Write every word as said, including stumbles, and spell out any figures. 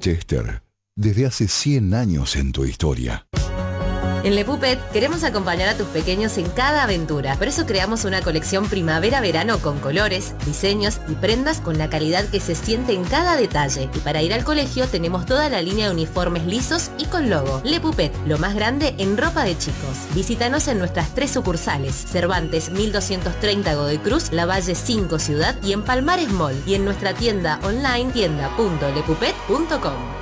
Chester, desde hace cien años en tu historia. En Le Puppet queremos acompañar a tus pequeños en cada aventura. Por eso creamos una colección primavera-verano con colores, diseños y prendas con la calidad que se siente en cada detalle. Y para ir al colegio tenemos toda la línea de uniformes lisos y con logo. Le Puppet, lo más grande en ropa de chicos. Visítanos en nuestras tres sucursales: Cervantes mil doscientos treinta Godoy Cruz, Lavalle cinco Ciudad y en Palmares Mall. Y en nuestra tienda online tienda punto le puppet punto com.